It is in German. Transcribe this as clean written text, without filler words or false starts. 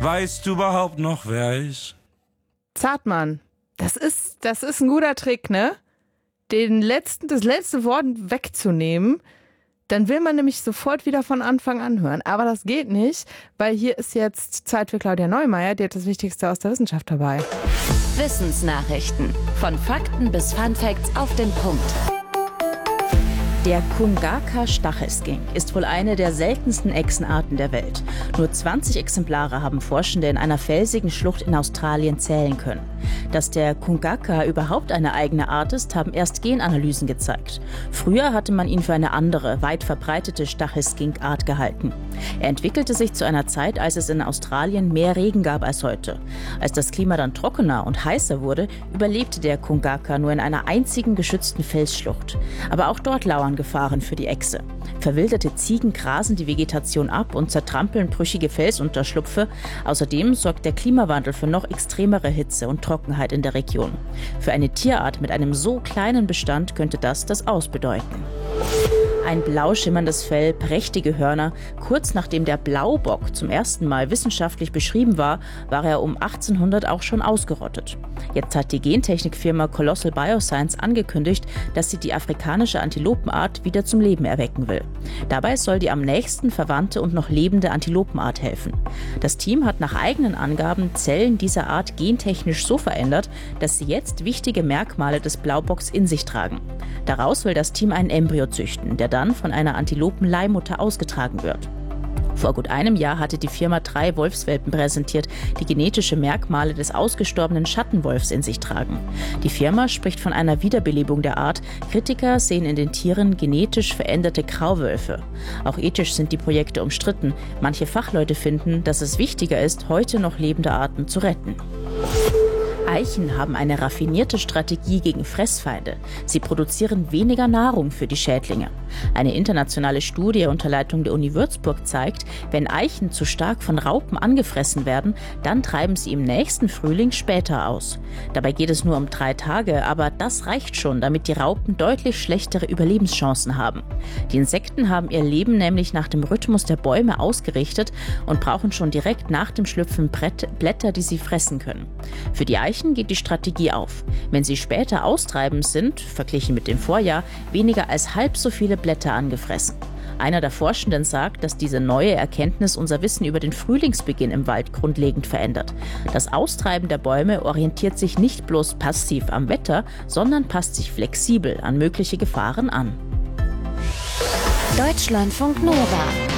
Weißt du überhaupt noch, wer ich? Zartmann, das ist ein guter Trick, ne? Das letzte Wort wegzunehmen, dann will man nämlich sofort wieder von Anfang an hören. Aber das geht nicht, weil hier ist jetzt Zeit für Claudia Neumeier, die hat das Wichtigste aus der Wissenschaft dabei. Wissensnachrichten. Von Fakten bis Funfacts auf den Punkt. Der Kungaka-Stachelskink ist wohl eine der seltensten Echsenarten der Welt. Nur 20 Exemplare haben Forschende in einer felsigen Schlucht in Australien zählen können. Dass der Kungaka überhaupt eine eigene Art ist, haben erst Genanalysen gezeigt. Früher hatte man ihn für eine andere, weit verbreitete Stachelskink-Art gehalten. Er entwickelte sich zu einer Zeit, als es in Australien mehr Regen gab als heute. Als das Klima dann trockener und heißer wurde, überlebte der Kungaka nur in einer einzigen geschützten Felsschlucht. Aber auch dort lauern Gefahren für die Echse. Verwilderte Ziegen grasen die Vegetation ab und zertrampeln brüchige Felsunterschlupfe. Außerdem sorgt der Klimawandel für noch extremere Hitze und Trockenheit in der Region. Für eine Tierart mit einem so kleinen Bestand könnte das Aus bedeuten. Ein blau schimmerndes Fell, prächtige Hörner. Kurz nachdem der Blaubock zum ersten Mal wissenschaftlich beschrieben war, war er um 1800 auch schon ausgerottet. Jetzt hat die Gentechnikfirma Colossal Bioscience angekündigt, dass sie die afrikanische Antilopenart wieder zum Leben erwecken will. Dabei soll die am nächsten verwandte und noch lebende Antilopenart helfen. Das Team hat nach eigenen Angaben Zellen dieser Art gentechnisch so verändert, dass sie jetzt wichtige Merkmale des Blaubocks in sich tragen. Daraus will das Team ein Embryo züchten, der dann von einer Antilopenleihmutter ausgetragen wird. Vor gut einem Jahr hatte die Firma 3 Wolfswelpen präsentiert, die genetische Merkmale des ausgestorbenen Schattenwolfs in sich tragen. Die Firma spricht von einer Wiederbelebung der Art. Kritiker sehen in den Tieren genetisch veränderte Grauwölfe. Auch ethisch sind die Projekte umstritten. Manche Fachleute finden, dass es wichtiger ist, heute noch lebende Arten zu retten. Eichen haben eine raffinierte Strategie gegen Fressfeinde. Sie produzieren weniger Nahrung für die Schädlinge. Eine internationale Studie unter Leitung der Uni Würzburg zeigt, wenn Eichen zu stark von Raupen angefressen werden, dann treiben sie im nächsten Frühling später aus. Dabei geht es nur um 3 Tage, aber das reicht schon, damit die Raupen deutlich schlechtere Überlebenschancen haben. Die Insekten haben ihr Leben nämlich nach dem Rhythmus der Bäume ausgerichtet und brauchen schon direkt nach dem Schlüpfen Blätter, die sie fressen können. Für die Eichen geht die Strategie auf. Wenn sie später austreibend sind, verglichen mit dem Vorjahr, weniger als halb so viele Blätter angefressen. Einer der Forschenden sagt, dass diese neue Erkenntnis unser Wissen über den Frühlingsbeginn im Wald grundlegend verändert. Das Austreiben der Bäume orientiert sich nicht bloß passiv am Wetter, sondern passt sich flexibel an mögliche Gefahren an. Deutschlandfunk Nova